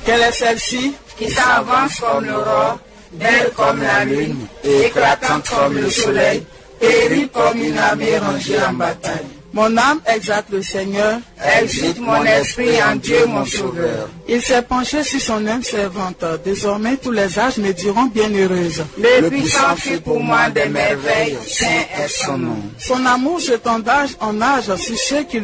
Quelle est celle-ci qui s'avance comme l'aurore, belle comme la lune, éclatante comme le soleil, terrible comme une armée rangée en bataille. Mon âme exalte le Seigneur. Exulte mon esprit en Dieu mon Sauveur. Il s'est penché sur son âme servante. Désormais, tous les âges me diront bienheureuse. Le puissant fit pour moi des merveilles, saint est son nom. Son amour s'étend d'âge en âge sur ceux qui